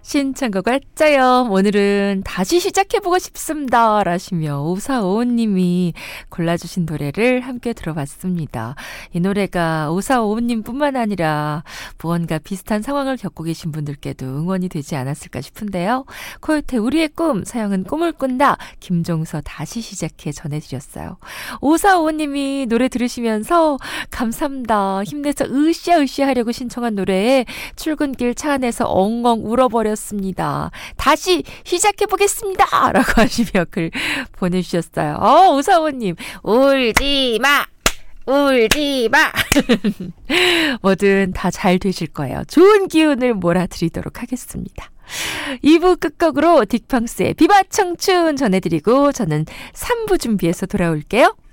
신청곡 왔자요. 오늘은 다시 시작해보고 싶습니다. 라시며 5455님이 골라주신 노래를 함께 들어봤습니다. 이 노래가 5455님 뿐만 아니라 무언가 비슷한 상황을 겪고 계신 분들께도 응원이 되지 않았을까 싶은데요. 코요태 우리의 꿈, 서영은 꿈을 꾼다. 김종서 다시 시작해 전해드렸어요. 5455님이 노래 들으시면서 감사합니다. 힘내서 으쌰으쌰 하려고 신청한 노래에 출근길 차 안에서 엉엉 울어버렸습니다. 다시 시작해보겠습니다. 라고 하시며 글 보내주셨어요. 5455님 울지마 울지마 뭐든 다 잘 되실 거예요. 좋은 기운을 몰아드리도록 하겠습니다. 2부 끝곡으로 딕펑스의 비바 청춘 전해드리고 저는 3부 준비해서 돌아올게요.